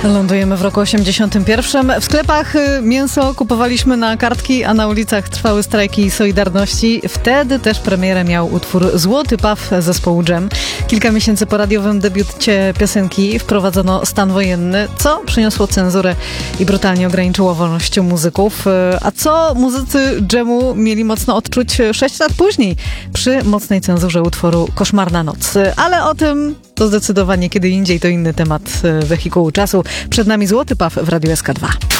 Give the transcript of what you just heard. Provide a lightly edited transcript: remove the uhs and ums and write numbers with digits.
Lądujemy w roku 81. W sklepach mięso kupowaliśmy na kartki, a na ulicach trwały strajki Solidarności. Wtedy też premierę miał utwór Złoty Paw zespołu Dżem. Kilka miesięcy po radiowym debiucie piosenki wprowadzono stan wojenny, co przyniosło cenzurę i brutalnie ograniczyło wolność muzyków. A co muzycy Dżemu mieli mocno odczuć 6 lat później przy mocnej cenzurze utworu Koszmarna noc. Ale o tym to zdecydowanie kiedy indziej, to inny temat wehikułu czasu. Przed nami Złoty Paw w Radiu SK2.